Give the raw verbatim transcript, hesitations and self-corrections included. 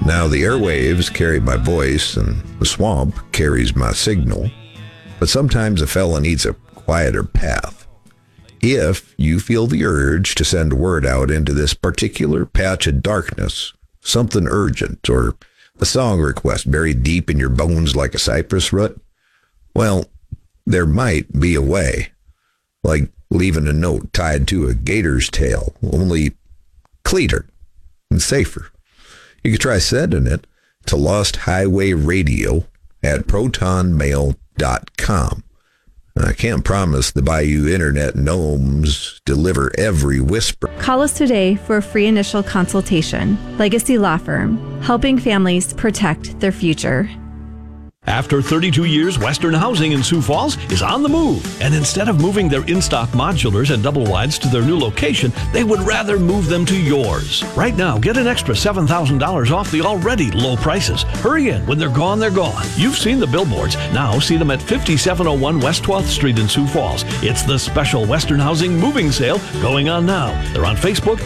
Now, the airwaves carry my voice and the swamp carries my signal, but sometimes a fella needs a quieter path. If you feel the urge to send word out into this particular patch of darkness, something urgent, or a song request buried deep in your bones like a cypress root, well, there might be a way, like leaving a note tied to a gator's tail, only cleaner and safer. You could try sending it to Lost Highway Radio at proton mail dot com. I can't promise the Bayou Internet gnomes deliver every whisper. Call us today for a free initial consultation. Legacy Law Firm, helping families protect their future. After thirty-two years, Western Housing in Sioux Falls is on the move. And instead of moving their in-stock modulars and double wides to their new location, they would rather move them to yours. Right now, get an extra seven thousand dollars off the already low prices. Hurry in. When they're gone, they're gone. You've seen the billboards. Now see them at fifty-seven oh one West twelfth Street in Sioux Falls. It's the special Western Housing moving sale going on now. They're on Facebook